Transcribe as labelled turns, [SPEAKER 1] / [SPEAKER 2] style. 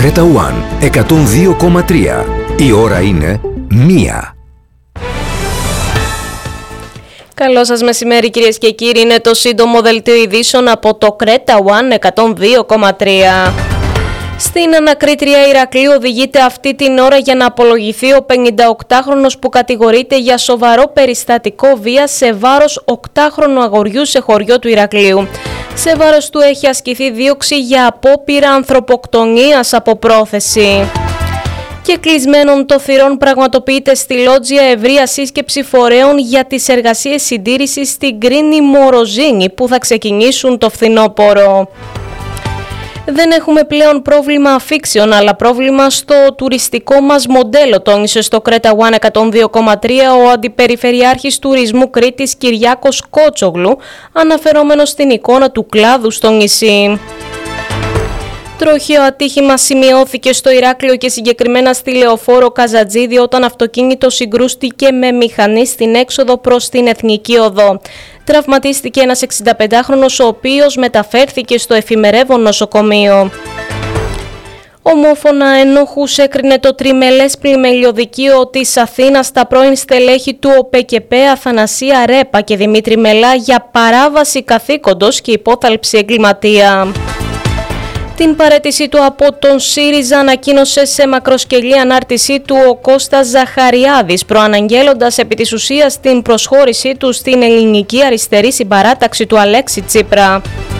[SPEAKER 1] Κρέτα One 102,3. Η ώρα είναι 1.
[SPEAKER 2] Καλό σας μεσημέρι κυρίες και κύριοι, είναι το σύντομο δελτίο ειδήσεων από το Κρέτα One 102,3. Στην ανακρίτρια Ηρακλείου οδηγείται αυτή την ώρα για να απολογηθεί ο 58χρονος που κατηγορείται για σοβαρό περιστατικό βίας σε βάρος 8χρονου αγοριού σε χωριό του Ηρακλείου. Σε βάρος του έχει ασκηθεί δίωξη για απόπειρα ανθρωποκτονίας από πρόθεση. Και κλεισμένων των θυρών πραγματοποιείται στη Λότζια ευρεία σύσκεψη φορέων για τις εργασίες συντήρησης στην Κρίνη Μοροζίνη που θα ξεκινήσουν το φθινόπωρο. Δεν έχουμε πλέον πρόβλημα αφήξεων, αλλά πρόβλημα στο τουριστικό μας μοντέλο, τόνισε στο Κρέτα One 102,3 ο Αντιπεριφερειάρχης Τουρισμού Κρήτης Κυριάκος Κότσογλου, αναφερόμενος στην εικόνα του κλάδου στο νησί. Τροχαίο ατύχημα σημειώθηκε στο Ηράκλειο και συγκεκριμένα στη Λεωφόρο Καζατζίδη όταν αυτοκίνητο συγκρούστηκε με μηχανή στην έξοδο προς την Εθνική Οδό. Τραυματίστηκε ένας 65χρονος ο οποίος μεταφέρθηκε στο εφημερεύον νοσοκομείο. Ομόφωνα ενόχους έκρινε το τριμελές πλημελιωδικείο της Αθήνας τα πρώην στελέχη του ΟΠΕΚΕΠΕ Αθανασία Ρέπα και Δημήτρη Μελά για παράβαση καθήκοντος και υπόθαλψη εγκληματία. Την παραίτησή του από τον ΣΥΡΙΖΑ ανακοίνωσε σε μακροσκελή ανάρτησή του ο Κώστας Ζαχαριάδης, προαναγγέλλοντας επί της ουσίας την προσχώρησή του στην ελληνική αριστερή συμπαράταξη του Αλέξη Τσίπρα.